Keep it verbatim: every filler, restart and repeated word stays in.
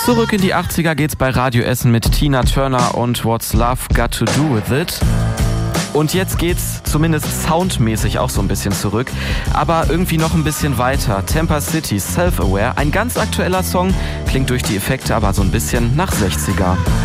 Zurück in die achtziger geht's bei Radio Essen mit Tina Turner und What's Love Got to Do With It. Und jetzt geht's zumindest soundmäßig auch so ein bisschen zurück, aber irgendwie noch ein bisschen weiter. Tampa City, Self-Aware, ein ganz aktueller Song, klingt durch die Effekte aber so ein bisschen nach sechziger.